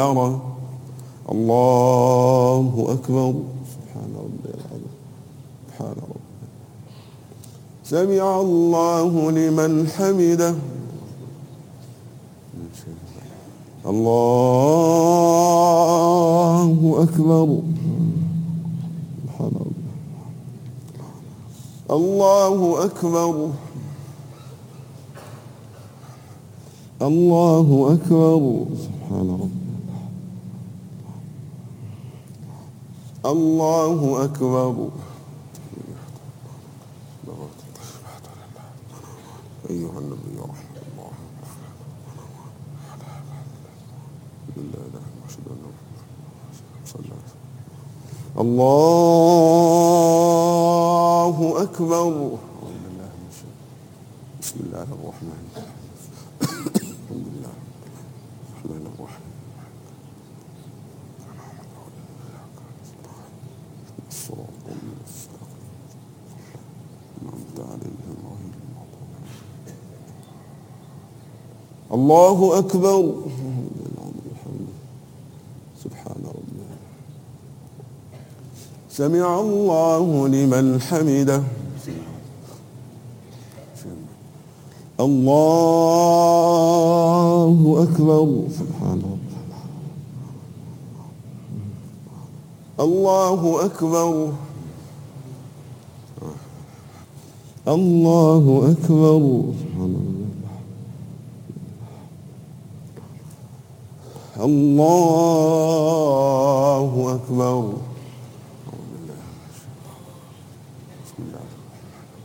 الله أكبر. سبحان ربي العظيم. سبحان ربي. سمع الله لمن حمده. الله أكبر. سبحان ربي. الله أكبر. الله أكبر. سبحان ربي. الله أكبر. أيها النبي رحمة الله. الله أكبر. بسم الله الرحمن الرحيم. الحمد لله الرحمن الرحيم. الله أكبر. سبحان ربي. سمع الله لمن حمده. الله أكبر. سبحان ربي. الله أكبر. الله أكبر. سبحان الله. الله أكبر.